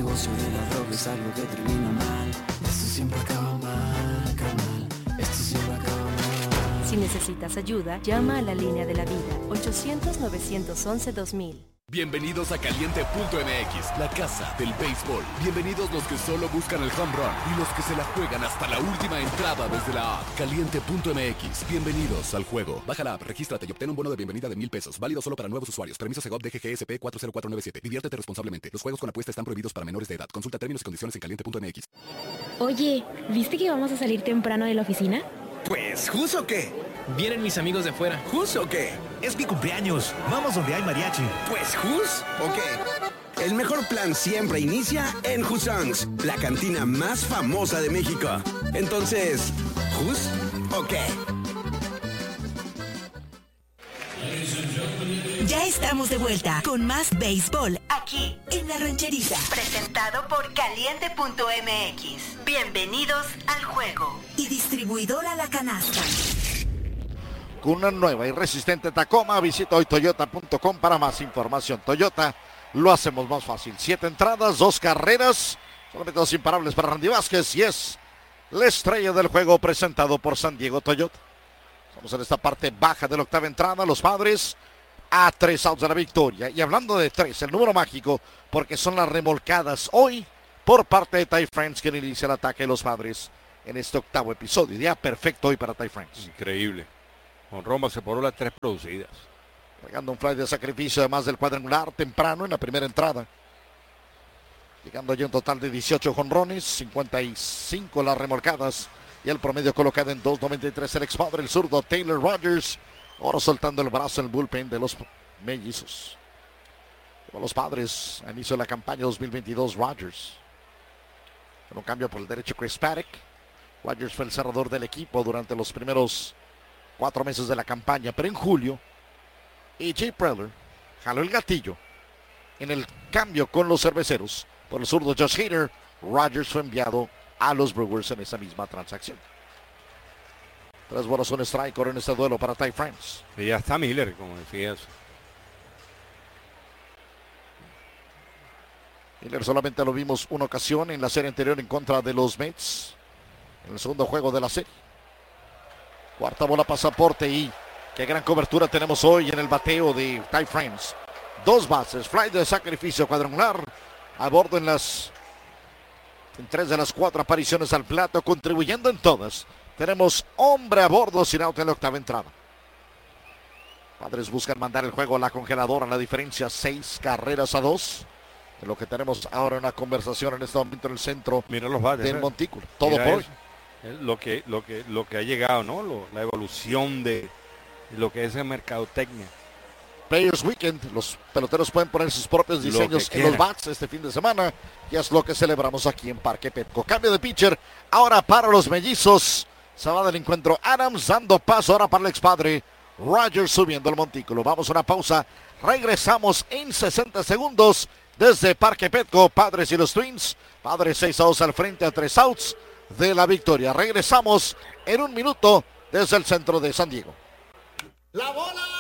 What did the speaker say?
negocio de la droga es algo que termina mal. Esto siempre acaba mal, carnal. Esto siempre acaba mal. Si necesitas ayuda, llama a la línea de la vida, 800-911-2000. Bienvenidos a Caliente.mx, la casa del béisbol. Bienvenidos los que solo buscan el home run y los que se la juegan hasta la última entrada desde la app. Caliente.mx, bienvenidos al juego. Baja la app, regístrate y obtén un bono de bienvenida de $1,000. Válido solo para nuevos usuarios. Permiso Segov DGGSP 40497. Diviértete responsablemente. Los juegos con apuesta están prohibidos para menores de edad. Consulta términos y condiciones en Caliente.mx. Oye, ¿viste que vamos a salir temprano de la oficina? Pues, ¿jus o qué? Vienen mis amigos de afuera. ¿Jus o qué? Es mi cumpleaños. Vamos donde hay mariachi. Pues, ¿jus o qué? El mejor plan siempre inicia en Husson's, la cantina más famosa de México. Entonces, ¿jus o qué? Ya estamos de vuelta con más béisbol aquí en La Rancherita. Presentado por Caliente.mx. Bienvenidos al juego. Y distribuidora La Canasta. Con una nueva y resistente Tacoma, visita hoy toyota.com para más información. Toyota, lo hacemos más fácil. 7 entradas, 2 carreras, solamente 2 imparables para Randy Vázquez y es la estrella del juego presentado por San Diego Toyota. Estamos en esta parte baja de la octava entrada, los Padres a 3 outs de la victoria. Y hablando de 3, el número mágico, porque son las remolcadas hoy por parte de Ty France, quien inicia el ataque de los Padres en este octavo episodio. Día perfecto hoy para Ty France. Increíble. Con Roma se poró las 3 producidas. Llegando un fly de sacrificio además del cuadrangular temprano en la primera entrada. Llegando ya un total de 18 jonrones, 55 las remolcadas y el promedio colocado en 2.93 el expadre, el zurdo Taylor Rogers. Ahora soltando el brazo en el bullpen de los mellizos. Como los Padres a inicio de la campaña 2022, Rogers. Con un cambio por el derecho Chris Paddock. Rogers fue el cerrador del equipo durante los primeros 4 meses de la campaña, pero en julio A.J. Preller jaló el gatillo en el cambio con los cerveceros por el zurdo Josh Hader. Rogers fue enviado a los Brewers en esa misma transacción. 3 bolas, un strike en este duelo para Ty France. Y ya está Miller, como decías. Miller solamente lo vimos una ocasión en la serie anterior en contra de los Mets, en el segundo juego de la serie. Cuarta bola, pasaporte y qué gran cobertura tenemos hoy en el bateo de Ty France. 2 bases, fly de sacrificio cuadrangular, a bordo en 3 de las 4 apariciones al plato, contribuyendo en todas. Tenemos hombre a bordo sin out en la octava entrada. Padres buscan mandar el juego a la congeladora, la diferencia 6 carreras a 2. De lo que tenemos ahora una conversación en este momento en el centro. Mira los bates, del montículo. Todo por hoy. Lo que ha llegado, ¿no? La evolución de lo que es el mercadotecnia. Players Weekend, los peloteros pueden poner sus propios diseños en los bats este fin de semana. Y es lo que celebramos aquí en Parque Petco. Cambio de pitcher, ahora para los mellizos. Se va del encuentro Adams, dando paso ahora para el expadre Rogers subiendo el montículo. Vamos a una pausa, regresamos en 60 segundos desde Parque Petco. Padres y los Twins, Padres 6 outs al frente a 3 outs de la victoria. Regresamos en un minuto desde el centro de San Diego. ¡La bola!